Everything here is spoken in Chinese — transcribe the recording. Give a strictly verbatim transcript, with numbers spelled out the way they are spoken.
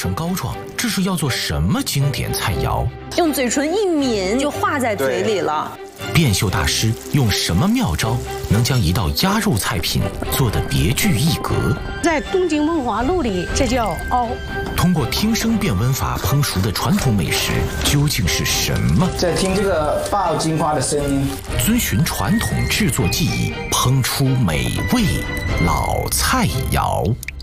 声高壮，这是要做什么经典菜肴？ 用嘴唇一抿就化在嘴里了。 卞秀大师用什么妙招能将一道鸭肉菜品做得别具一格？ 在东京梦华录里，这叫熬。 通过听声辨温法烹熟的传统美食究竟是什么？ 在听这个爆金花的声音， 遵循传统制作技艺，烹出美味老菜肴。